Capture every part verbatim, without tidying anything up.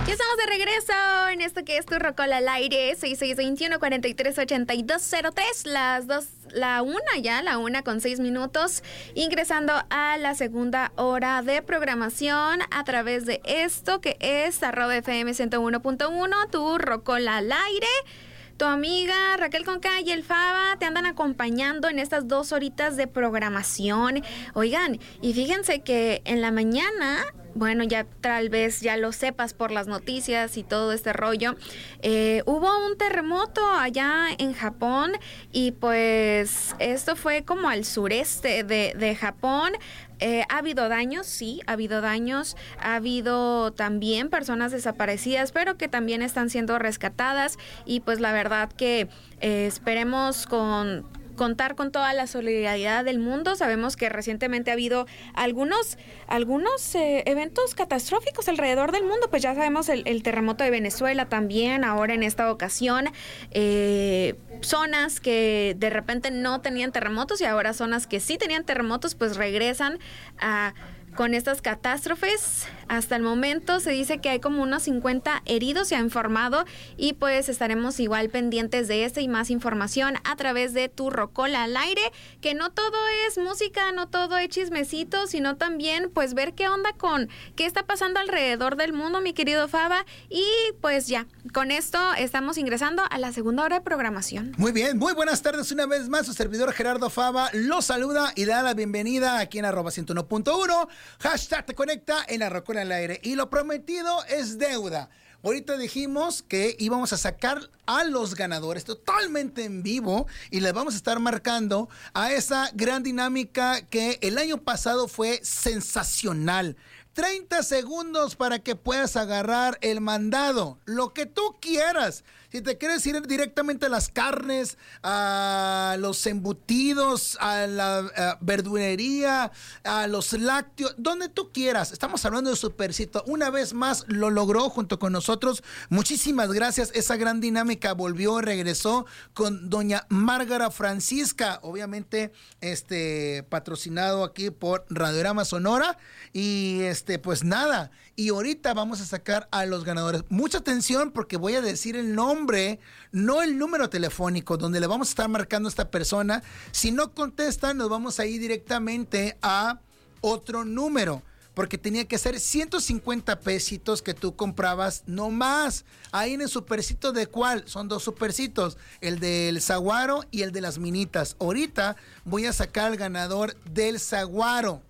Ya estamos de regreso en esto que es tu Rocola al aire, seis seis dos uno, cuatro tres ocho dos cero tres, las dos, la una ya, la una con seis minutos, ingresando a la segunda hora de programación a través de esto que es arroba F M ciento uno punto uno, tu Rocola al aire. Tu amiga Raquel Conca y el Faba te andan acompañando en estas dos horitas de programación. Oigan, y fíjense que en la mañana, bueno, ya tal vez ya lo sepas por las noticias y todo este rollo, eh, hubo un terremoto allá en Japón y pues esto fue como al sureste de, de Japón. Eh, ha habido daños, sí, ha habido daños, ha habido también personas desaparecidas, pero que también están siendo rescatadas y pues la verdad que eh, esperemos con... contar con toda la solidaridad del mundo. Sabemos que recientemente ha habido algunos, algunos eh, eventos catastróficos alrededor del mundo, pues ya sabemos el, el terremoto de Venezuela también, ahora en esta ocasión, eh, zonas que de repente no tenían terremotos y ahora zonas que sí tenían terremotos, pues regresan a... con estas catástrofes. Hasta el momento se dice que hay como unos cincuenta heridos, se ha informado, y pues estaremos igual pendientes de esta y más información a través de tu Rocola al aire, que no todo es música, no todo es chismecito, sino también pues ver qué onda con qué está pasando alrededor del mundo, mi querido Faba. Y pues ya, con esto estamos ingresando a la segunda hora de programación. Muy bien, muy buenas tardes una vez más. Su servidor Gerardo Faba los saluda y da la bienvenida aquí en arroba ciento uno punto uno. Hashtag te conecta en la Rocola al aire. Y lo prometido es deuda. Ahorita dijimos que íbamos a sacar a los ganadores totalmente en vivo y les vamos a estar marcando a esa gran dinámica que el año pasado fue sensacional. treinta segundos para que puedas agarrar el mandado, lo que tú quieras. Si te quieres ir directamente a las carnes, a los embutidos, a la a verdulería, a los lácteos, donde tú quieras. Estamos hablando de Supercito. Una vez más lo logró junto con nosotros. Muchísimas gracias. Esa gran dinámica volvió, regresó con doña Márgara Francisca. Obviamente, este, patrocinado aquí por Radiorama Sonora. Y este, pues nada. Y ahorita vamos a sacar a los ganadores. Mucha atención porque voy a decir el nombre, no el número telefónico donde le vamos a estar marcando a esta persona. Si no contesta, nos vamos a ir directamente a otro número. Porque tenía que ser ciento cincuenta pesitos que tú comprabas, no más. Ahí en el Supercito, ¿de cuál? Son dos Supercitos, el del Saguaro y el de las Minitas. Ahorita voy a sacar al ganador del Saguaro.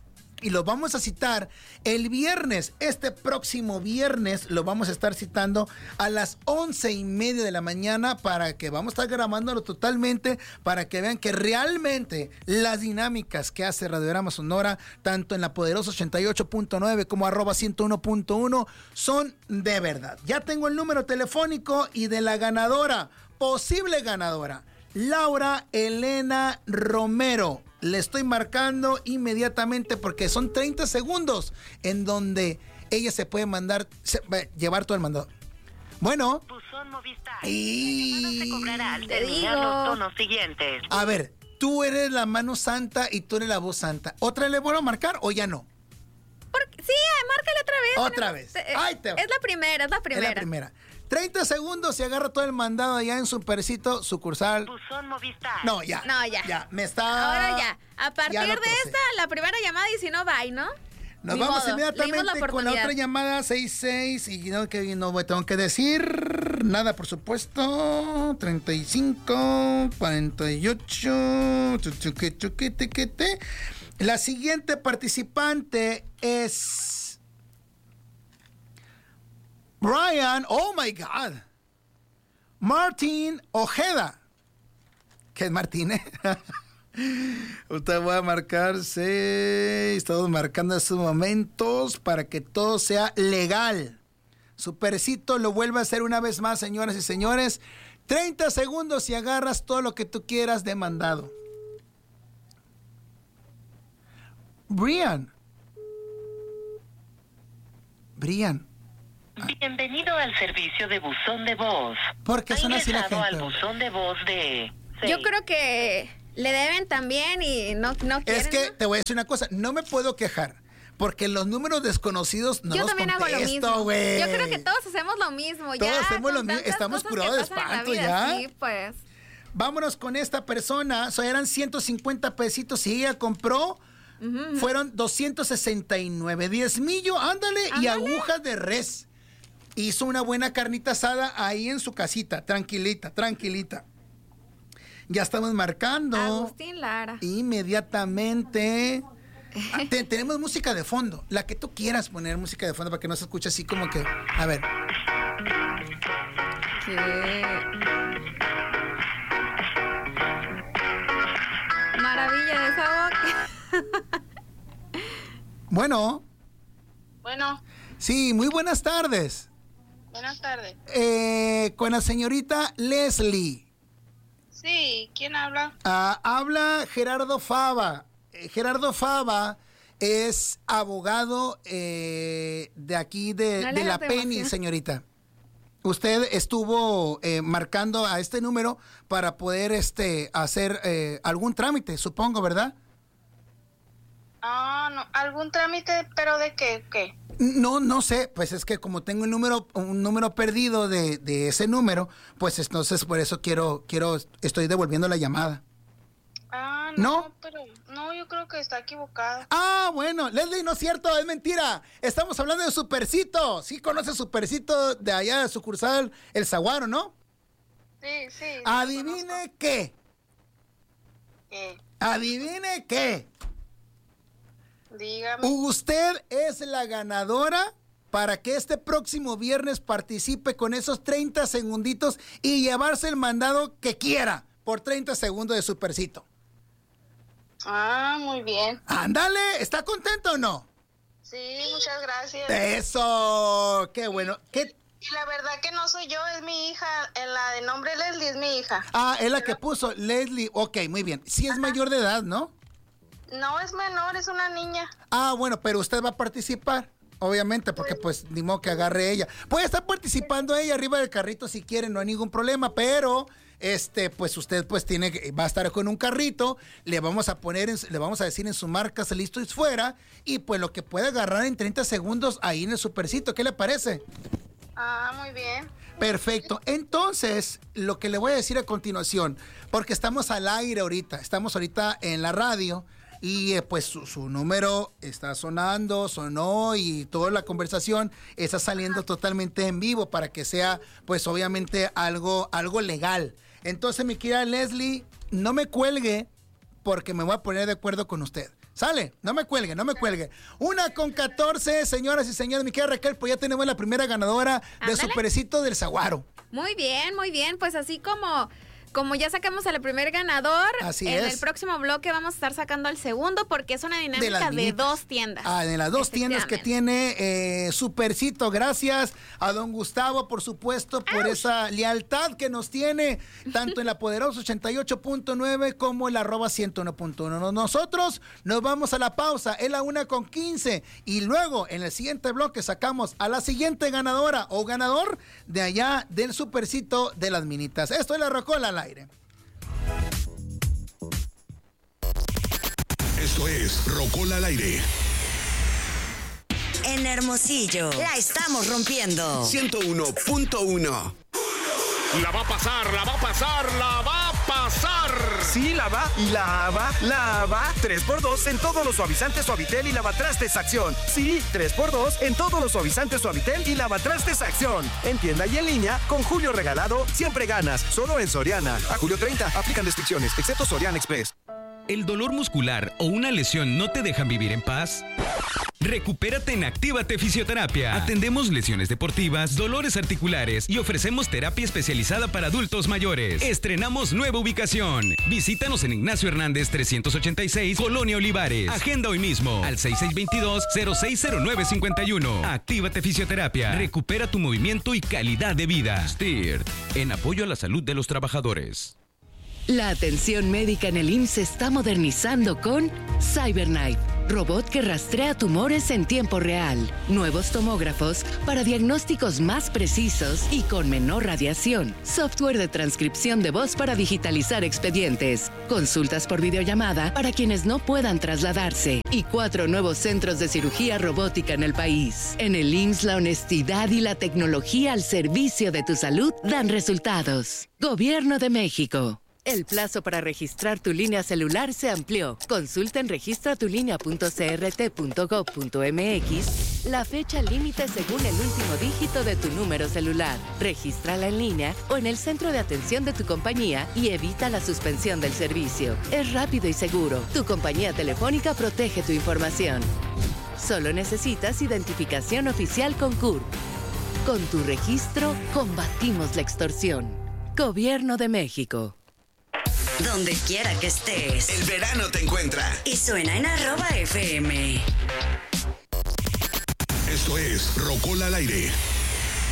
Y lo vamos a citar el viernes, este próximo viernes lo vamos a estar citando a las once y media de la mañana para que vamos a estar grabándolo totalmente para que vean que realmente las dinámicas que hace Radiorama Sonora, tanto en la poderosa ochenta y ocho punto nueve como arroba ciento uno punto uno, son de verdad. Ya tengo el número telefónico y de la ganadora, posible ganadora, Laura Elena Romero. Le estoy marcando inmediatamente porque son treinta segundos en donde ella se puede mandar, se, llevar todo el mandado. Bueno. Buzón Movistar. Y... se cobrará al terminar los tonos siguientes. A ver, tú eres la mano santa y tú eres la voz santa. ¿Otra le vuelvo a marcar o ya no? Porque, sí, márcale otra vez. Otra vez. Ahí te va. Es la primera, es la primera. Es la primera. treinta segundos y agarra todo el mandado allá en Supercito, sucursal. Buzón Movistar. No, ya. No, ya. Ya, me está... Ahora ya. A partir de esta, la primera llamada y si no, bye, ¿no? Nos Ni vamos modo. inmediatamente la con la otra llamada, seis seis, y no, que no tengo que decir nada, por supuesto. treinta y cinco, cuarenta y ocho. Chuque, chuque, tequete. La siguiente participante es Brian, oh my God, Martín Ojeda. ¿Qué es Martín, eh? Usted va a marcar seis. Estamos marcando esos momentos para que todo sea legal. Supercito lo vuelve a hacer una vez más, señoras y señores. treinta segundos y agarras todo lo que tú quieras de mandado. Brian. Brian. Bienvenido al servicio de buzón de voz. ¿Por qué son así la gente? Al buzón de voz de... seis. Yo creo que le deben también y no, no quieren. Es que ¿no? te voy a decir una cosa, no me puedo quejar. Porque los números desconocidos no Yo los también hago lo contesto, mismo. güey. Yo creo que todos hacemos lo mismo. Todos ya, hacemos lo con mismo. tantas Estamos cosas curados que de pasan en la espanto, vida, ya. Sí, pues. Vámonos con esta persona. O sea, eran ciento cincuenta pesitos y ella compró. Uh-huh. Fueron doscientos sesenta y nueve. Diezmillo, ándale, ándale, y agujas de res. Hizo una buena carnita asada ahí en su casita. Tranquilita, tranquilita. Ya estamos marcando. Agustín Lara. Inmediatamente. Ah, te, tenemos música de fondo. La que tú quieras poner música de fondo para que no se escuche así como que. A ver. ¿Qué? Maravilla de esa boca. Bueno. Bueno. Sí, muy buenas tardes. Buenas tardes. Eh, con la señorita Leslie. Sí, ¿quién habla? Ah, habla Gerardo Fava. Eh, Gerardo Fava es abogado eh, de aquí de, no de la Penny, señorita. Usted estuvo eh, marcando a este número para poder este hacer eh, algún trámite, supongo, ¿verdad? Ah, no, algún trámite, pero ¿de qué? ¿Qué? No, no sé, pues es que como tengo un número, un número perdido de, de ese número, pues entonces por eso quiero, quiero, estoy devolviendo la llamada. Ah, no, ¿No? pero no, yo creo que está equivocado. Ah, bueno, Leslie, no es cierto, es mentira. Estamos hablando de Supercito. Sí conoce Supercito de allá de sucursal El Zaguaro, ¿no? Sí, sí. Adivine qué. ¿Qué? Adivine qué. Dígame. Usted es la ganadora para que este próximo viernes participe con esos treinta segunditos y llevarse el mandado que quiera por treinta segundos de Supercito. Ah, muy bien. Ándale, ¿está contento o no? Sí, muchas gracias. Eso, qué bueno. ¿Qué? Y la verdad que no soy yo, es mi hija. En la de nombre Leslie es mi hija. Ah, es la que puso Leslie. Ok, muy bien. Sí es mayor de edad, ¿no? No, es menor, es una niña. Ah, bueno, pero usted va a participar, obviamente, porque pues ni modo que agarre ella. Puede estar participando ella arriba del carrito si quiere, no hay ningún problema, pero este, pues usted pues tiene que, va a estar con un carrito, le vamos a poner, en, le vamos a decir en su marca, listo y fuera, y pues lo que puede agarrar en treinta segundos ahí en el Supercito, ¿qué le parece? Ah, muy bien. Perfecto. Entonces, lo que le voy a decir a continuación, porque estamos al aire ahorita, estamos ahorita en la radio, y eh, pues su, su número está sonando, sonó y toda la conversación está saliendo totalmente en vivo para que sea pues obviamente algo, algo legal. Entonces mi querida Leslie, no me cuelgue porque me voy a poner de acuerdo con usted. ¿Sale? No me cuelgue, no me cuelgue. Una con catorce, señoras y señores, mi querida Raquel, pues ya tenemos la primera ganadora de Supercito del Zaguaro. Muy bien, muy bien, pues así como... Como ya sacamos al primer ganador, Así en es. el próximo bloque vamos a estar sacando al segundo porque es una dinámica de, de dos tiendas. Ah, de las dos tiendas que tiene eh, Supercito. Gracias a don Gustavo, por supuesto, por ¡Auch! Esa lealtad que nos tiene, tanto en la Poderosa ochenta y ocho punto nueve como el arroba ciento uno punto uno. Nosotros nos vamos a la pausa, es la una con quince, y luego en el siguiente bloque sacamos a la siguiente ganadora o ganador de allá del Supercito de las Minitas. Esto es la Rocola al aire. Esto es Rocola al aire. En Hermosillo, la estamos rompiendo. ciento uno punto uno. La va a pasar, la va a pasar, la va a pasar. Sí, la va, la va, la va. tres por dos en todos los suavizantes Suavitel y lavatrastes Acción. Sí, tres por dos en todos los suavizantes Suavitel y lavatrastes Acción. En tienda y en línea, con Julio Regalado, siempre ganas. Solo en Soriana. A julio treinta, aplican restricciones, excepto Soriana Express. ¿El dolor muscular o una lesión no te dejan vivir en paz? Recupérate en Actívate Fisioterapia. Atendemos lesiones deportivas, dolores articulares y ofrecemos terapia especializada para adultos mayores. Estrenamos nueva ubicación. Visítanos en Ignacio Hernández trescientos ochenta y seis, Colonia Olivares. Agenda hoy mismo al seis seis dos dos, cero seis cero nueve cinco uno. Actívate Fisioterapia. Recupera tu movimiento y calidad de vida. S T I R T, en apoyo a la salud de los trabajadores. La atención médica en el I M S S se está modernizando con CyberKnife, robot que rastrea tumores en tiempo real. Nuevos tomógrafos para diagnósticos más precisos y con menor radiación. Software de transcripción de voz para digitalizar expedientes. Consultas por videollamada para quienes no puedan trasladarse. Y cuatro nuevos centros de cirugía robótica en el país. En el I M S S la honestidad y la tecnología al servicio de tu salud dan resultados. Gobierno de México. El plazo para registrar tu línea celular se amplió. Consulta en registratulinea punto c r t punto gov punto m x la fecha límite según el último dígito de tu número celular. Regístrala en línea o en el centro de atención de tu compañía y evita la suspensión del servicio. Es rápido y seguro. Tu compañía telefónica protege tu información. Solo necesitas identificación oficial con C U R P. Con tu registro, combatimos la extorsión. Gobierno de México. Donde quiera que estés. El verano te encuentra. Y suena en arroba F M. Esto es Rocola al aire.